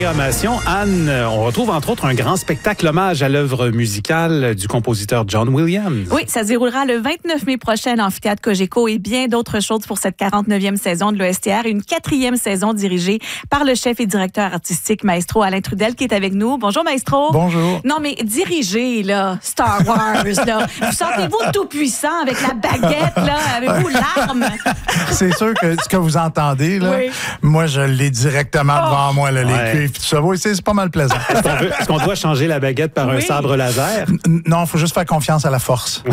Anne, on retrouve entre autres un grand spectacle hommage à l'œuvre musicale du compositeur John Williams. Oui, ça se déroulera le 29 mai prochain à l'Amphithéâtre Cogeco et bien d'autres choses pour cette 49e saison de l'OSTR, une 4e saison dirigée par le chef et directeur artistique maestro Alain Trudel qui est avec nous. Bonjour maestro. Bonjour. Non mais diriger là, Star Wars là, vous sentez-vous tout puissant avec la baguette là, avez-vous l'arme? C'est sûr que ce que vous entendez là, oui. Moi je l'ai directement devant moi là, les cuivres. Tout ça. Oui, c'est pas mal plaisant. Est-ce qu'on doit changer la baguette par un sabre laser? Non, il faut juste faire confiance à la force.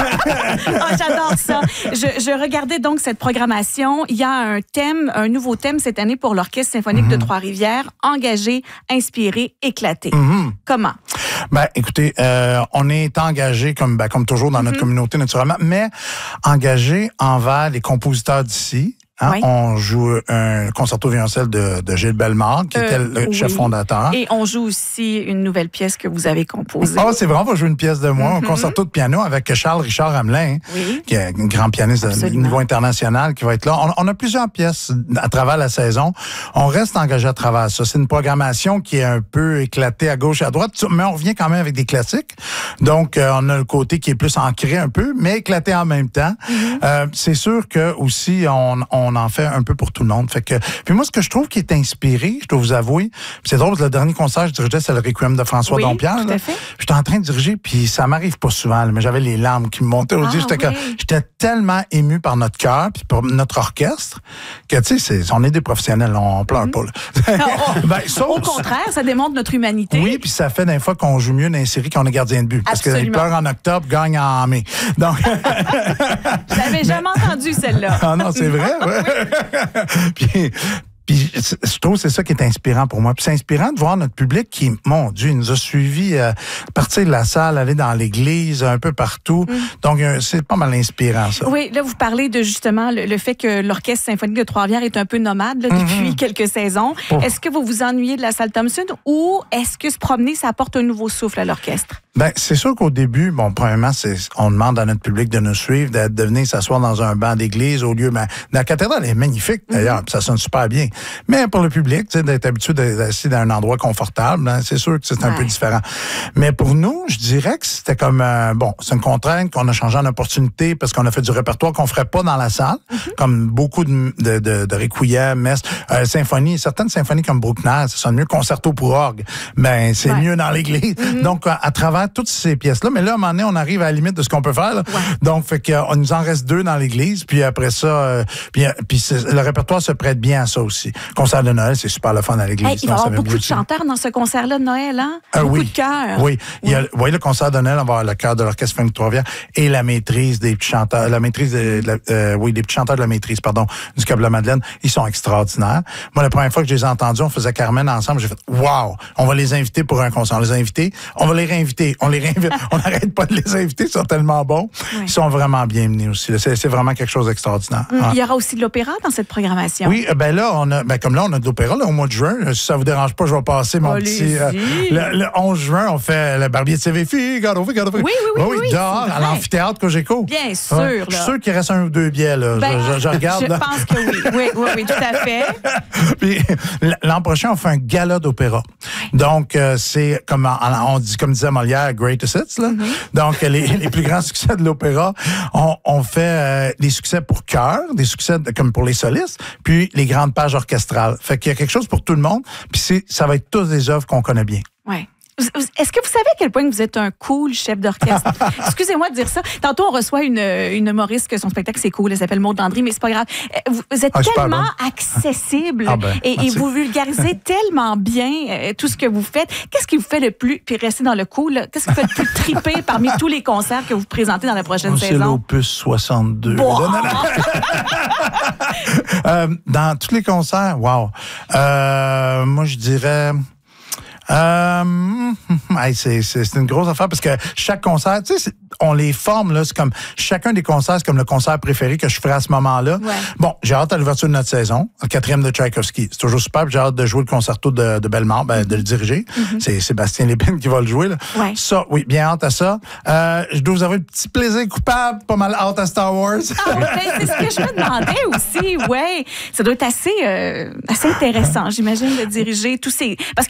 J'adore ça. Je regardais donc cette programmation. Il y a un nouveau thème cette année pour l'Orchestre symphonique de Trois-Rivières, engagé, inspiré, éclaté. Comment? Ben, écoutez, on est engagé comme toujours dans notre communauté naturellement, mais engagé envers les compositeurs d'ici. Hein? Oui. On joue un concerto violoncelle de Gilles Bellemare, qui était le chef fondateur. Et on joue aussi une nouvelle pièce que vous avez composée. Ah, c'est vrai, on va jouer une pièce de moi, un concerto de piano avec Charles-Richard Hamelin, qui est un grand pianiste de niveau international qui va être là. On a plusieurs pièces à travers la saison. On reste engagé à travers ça. C'est une programmation qui est un peu éclatée à gauche et à droite, mais on revient quand même avec des classiques. Donc, on a le côté qui est plus ancré un peu, mais éclaté en même temps. C'est sûr que aussi, on en fait un peu pour tout le monde. Fait que, puis moi, ce que je trouve qui est inspiré, je dois vous avouer, c'est drôle, le dernier concert que je dirigeais, c'est le Requiem de François Dompierre. Tout à fait. J'étais en train de diriger, puis ça m'arrive pas souvent, là, mais j'avais les larmes qui me montaient aux yeux. J'étais tellement ému par notre chœur, puis par notre orchestre, que tu sais, on est des professionnels, on pleure pas. Là. Au contraire, ça démontre notre humanité. Oui, puis ça fait des fois qu'on joue mieux dans les séries qu'on est gardien de but. Parce qu'ils pleurent en octobre, gagnent en mai. Donc... Je l'avais jamais entendu, celle-là. Ah non, c'est vrai, ouais. Puis je trouve que c'est ça qui est inspirant pour moi. Puis c'est inspirant de voir notre public qui, mon Dieu, il nous a suivis partir de la salle, aller dans l'église, un peu partout. Donc, c'est pas mal inspirant, ça. Oui, là, vous parlez de justement le fait que l'Orchestre symphonique de Trois-Rivières est un peu nomade là, depuis quelques saisons. Est-ce que vous vous ennuyez de la salle Thompson ou est-ce que se promener, ça apporte un nouveau souffle à l'orchestre? Ben, c'est sûr qu'au début, premièrement, on demande à notre public de nous suivre, de venir s'asseoir dans un banc d'église au lieu... la cathédrale est magnifique, d'ailleurs, puis ça sonne super bien. Mais pour le public, tu sais, d'être habitué d'être assis dans un endroit confortable, hein, c'est sûr que c'est un peu différent. Mais pour nous, je dirais que c'était comme... c'est une contrainte qu'on a changé en opportunité parce qu'on a fait du répertoire qu'on ferait pas dans la salle, comme beaucoup de requiem, messes, symphonies. Certaines symphonies comme Bruckner, ça sonne mieux concerto pour orgue. Ben, c'est mieux dans l'église. Donc, à travers toutes ces pièces-là. Mais là, à un moment donné, on arrive à la limite de ce qu'on peut faire. Là. Donc, fait qu'on nous en reste 2 dans l'église. Puis après ça, le répertoire se prête bien à ça aussi. Concert de Noël, c'est super le fun à l'église. Il va y avoir beaucoup de chanteurs dans ce concert-là de Noël, hein? Beaucoup de chœurs. Oui. Le concert de Noël, on va avoir le chœur de l'Orchestre symphonique de Trois-Rivières et la maîtrise des petits chanteurs, des petits chanteurs de la maîtrise, du Câble la Madeleine. Ils sont extraordinaires. Moi, la première fois que je les ai entendus, on faisait Carmen ensemble. J'ai fait, wow! On va les inviter pour un concert. On les a invités. On va les réinviter. On les réinvite. On n'arrête pas de les inviter. Ils sont tellement bons. Ils sont vraiment bien menés aussi. C'est vraiment quelque chose d'extraordinaire. Il y aura aussi de l'opéra dans cette programmation. Oui, là, on a de l'opéra là, au mois de juin. Si ça vous dérange pas, je vais passer mon petit... le 11 juin, on fait le Barbier de Sévéfi. Oui, dehors, à l'Amphithéâtre Cogeco. Bien sûr. Je suis sûr qu'il reste 1 ou 2 billets. Là. Je regarde. Je pense que oui, tout à fait. Puis, l'an prochain, on fait un gala d'opéra. Donc, c'est comme comme disait Molière, Greatest Hits. Là. Donc, les plus grands succès de l'opéra, on fait des succès pour chœur, des succès comme pour les solistes, puis les grandes pages orchestrales. Fait qu'il y a quelque chose pour tout le monde, puis ça va être tous des œuvres qu'on connaît bien. Oui. Est-ce que vous savez à quel point vous êtes un cool chef d'orchestre? Excusez-moi de dire ça. Tantôt, on reçoit une humoriste que son spectacle, c'est cool. Elle s'appelle Maud Landry, mais c'est pas grave. Vous êtes tellement accessible et vous vulgarisez tellement bien tout ce que vous faites. Qu'est-ce qui vous fait le plus, puis restez dans le cool, qu'est-ce qui vous fait le plus triper parmi tous les concerts que vous présentez dans la prochaine saison? C'est l'opus 62. Bon. Dans tous les concerts, wow. Moi, je dirais... c'est une grosse affaire parce que chaque concert, tu sais, on les forme, là. C'est comme chacun des concerts, c'est comme le concert préféré que je ferai à ce moment-là. Ouais. Bon, j'ai hâte à l'ouverture de notre saison, le 4e de Tchaïkovski. C'est toujours super, puis j'ai hâte de jouer le concerto de Bellemare, de le diriger. C'est Sébastien Lépine qui va le jouer, là. Ouais. Ça, oui, bien hâte à ça. Je dois vous avoir un petit plaisir coupable, pas mal hâte à Star Wars. Ah, c'est ce que je me demandais aussi, ouais. Ça doit être assez intéressant, j'imagine, de diriger tous ces... Parce